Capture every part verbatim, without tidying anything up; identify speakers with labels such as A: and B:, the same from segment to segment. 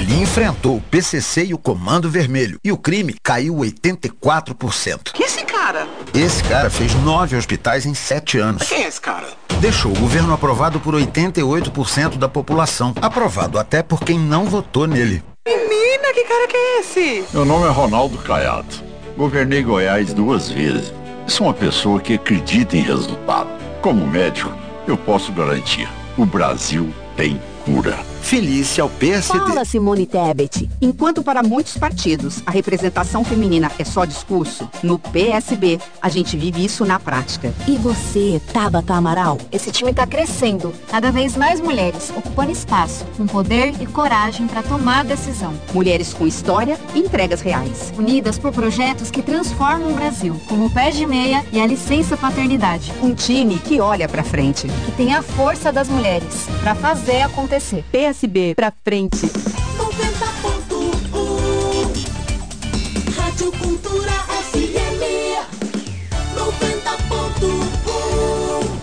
A: Ele enfrentou o P C C e o Comando Vermelho e o crime caiu oitenta e quatro por cento.
B: Quem é esse cara?
A: Esse cara fez nove hospitais em sete anos.
B: Quem é esse cara?
A: Deixou o governo aprovado por oitenta e oito por cento da população. Aprovado até por quem não votou nele.
B: Menina, que cara que é esse?
C: Meu nome é Ronaldo Caiado. Governei Goiás duas vezes. Sou uma pessoa que acredita em resultado. Como médico, eu posso garantir: o Brasil tem cura.
A: Felícia ao P S D.
D: Fala, Simone Tebet. Enquanto para muitos partidos a representação feminina é só discurso, no P S B a gente vive isso na prática.
E: E você, Tabata Amaral?
F: Esse time está crescendo. Cada vez mais mulheres ocupando espaço, com poder e coragem para tomar decisão.
D: Mulheres com história e entregas reais.
F: Unidas por projetos que transformam o Brasil, como o Pé de Meia e a licença paternidade.
D: Um time que olha para frente.
F: Que tem a força das mulheres para fazer acontecer.
D: P S B pra frente.
G: noventa ponto um Rádio Cultura F M noventa ponto um.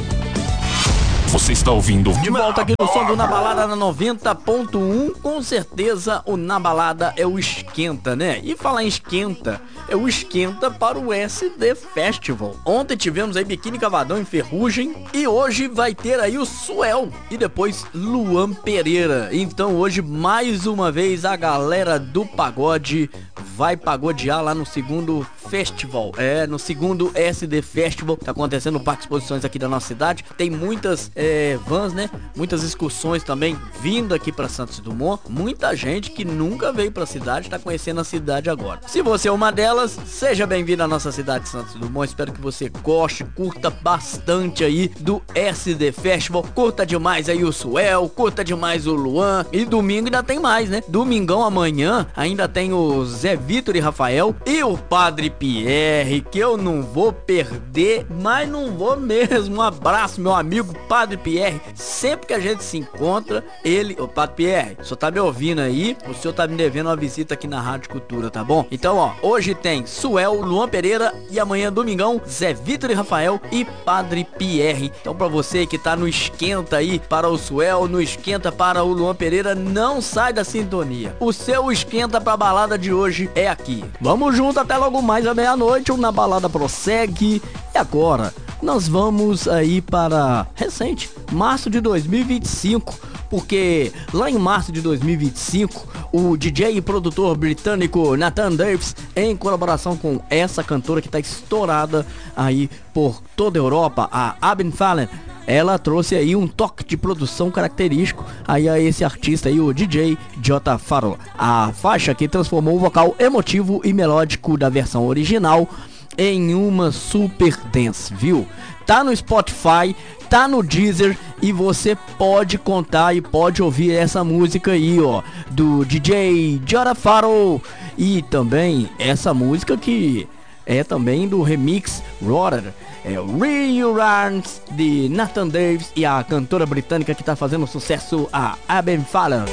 H: Você está ouvindo
I: de volta aqui no som do Na Balada na noventa ponto um. Com certeza o Na Balada é o esquenta, né? E falar em esquenta, é o esquenta para o S D Festival. Ontem tivemos aí Biquíni Cavadão em Ferrugem e hoje vai ter aí o Suel e depois Luan Pereira. Então hoje mais uma vez a galera do pagode vai pagodear lá no segundo festival, é, no segundo S D Festival, tá acontecendo no Parque Exposições aqui da nossa cidade. Tem muitas é, vans, né, muitas excursões também vindo aqui pra Santos Dumont. Muita gente que nunca veio pra cidade tá conhecendo a cidade agora. Se você é uma delas, seja bem-vindo à nossa cidade de Santos Dumont. Espero que você goste, curta bastante aí do S D Festival, curta demais aí o Suel, curta demais o Luan, e domingo ainda tem mais, né? Domingão amanhã ainda tem o Zé Vitor e Rafael e o Padre Pierre, que eu não vou perder, mas não vou mesmo. Um abraço, meu amigo Padre Pierre. Sempre que a gente se encontra, ele... Ô, Padre Pierre, o senhor tá me ouvindo aí? O senhor tá me devendo uma visita aqui na Rádio Cultura, tá bom? Então, ó, hoje tem Suel, Luan Pereira e amanhã, domingão, Zé Vitor e Rafael e Padre Pierre. Então, pra você que tá no esquenta aí para o Suel, no esquenta para o Luan Pereira, não sai da sintonia. O seu esquenta pra balada de hoje é aqui. Vamos junto até logo mais à meia-noite. O Na Balada prossegue. E agora nós vamos aí para recente, março de dois mil e vinte e cinco, porque lá em março de dois mil e vinte e cinco o D J e produtor britânico Nathan Davis, em colaboração com essa cantora que tá estourada aí por toda a Europa, a Abin Fallen, ela trouxe aí um toque de produção característico aí a esse artista aí, o D J J Farol. A faixa que transformou o vocal emotivo e melódico da versão original em uma super dance, viu? Tá no Spotify, tá no Deezer e você pode contar e pode ouvir essa música aí, ó, do D J J Farol. E também essa música que é também do remix Rotter, é o Reruns de Nathan Davis e a cantora britânica que tá fazendo sucesso, a Abin Fallen.